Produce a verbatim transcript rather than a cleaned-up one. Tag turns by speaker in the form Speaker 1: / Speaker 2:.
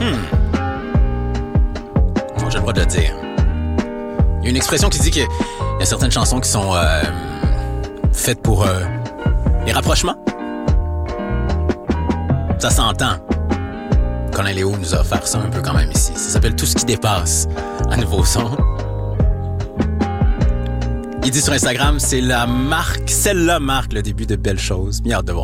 Speaker 1: Hmm. Bon, j'ai le droit de le dire. Il y a une expression qui dit qu'il y a certaines chansons qui sont euh, faites pour euh, les rapprochements. Ça s'entend. Colin Léo nous a offert ça un peu quand même ici. Ça s'appelle Tout ce qui dépasse, un nouveau son. Il dit sur Instagram, c'est la marque, celle-là marque le début de belles choses. Bien hâte de voir.